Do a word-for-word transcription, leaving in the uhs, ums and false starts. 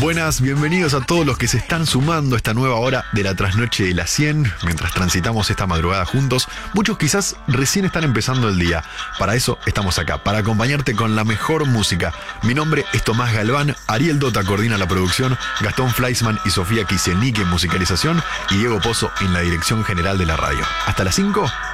Buenas, bienvenidos a todos los que se están sumando a esta nueva hora de la trasnoche de las cien. Mientras transitamos esta madrugada juntos, muchos quizás recién están empezando el día. Para eso estamos acá, para acompañarte con la mejor música. Mi nombre es Tomás Galván, Ariel Dota coordina la producción, Gastón Fleischmann y Sofía Kiselnik en musicalización y Diego Pozo en la dirección general de la radio. Hasta las cinco,